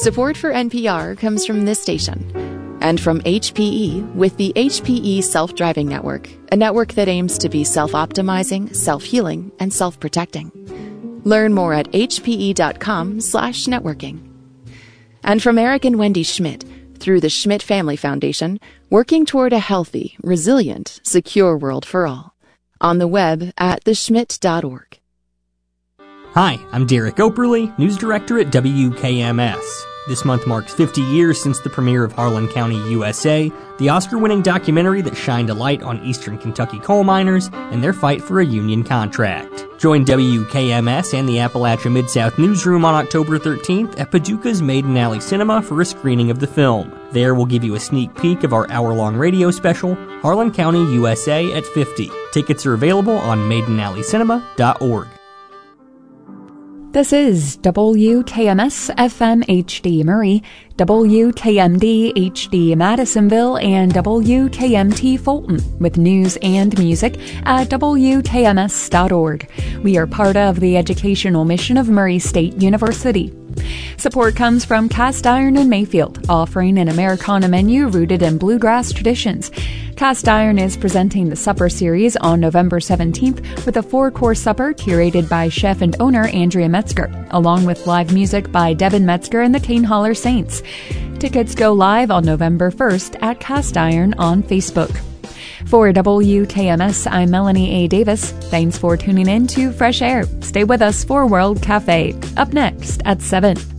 Support for NPR comes from this station and from HPE with the HPE Self-Driving Network, a network that aims to be self-optimizing, self-healing, and self-protecting. Learn more at hpe.com/networking. And from Eric and Wendy Schmidt, through the Schmidt Family Foundation, working toward a healthy, resilient, secure world for all. On the web at theschmidt.org. Hi, I'm Derek Operly, News Director at WKMS. This month marks 50 years since the premiere of Harlan County, USA, the Oscar-winning documentary that shined a light on eastern Kentucky coal miners and their fight for a union contract. Join WKMS and the Appalachia Mid-South Newsroom on October 13th at Paducah's Maiden Alley Cinema for a screening of the film. There we'll give you a sneak peek of our hour-long radio special, Harlan County, USA at 50. Tickets are available on maidenalleycinema.org. This is WKMS FM HD Murray, WKMD HD Madisonville, and WKMT Fulton with news and music at WKMS.org. We are part of the educational mission of Murray State University. Support comes from Cast Iron in Mayfield, offering an Americana menu rooted in bluegrass traditions. Cast Iron is presenting the Supper Series on November 17th with a 4-course supper curated by chef and owner Andrea Metzger, along with live music by Devin Metzger and the Cane Holler Saints. Tickets go live on November 1st at Cast Iron on Facebook. For WKMS, I'm Melanie A. Davis. Thanks for tuning in to Fresh Air. Stay with us for World Cafe. Up next at 7.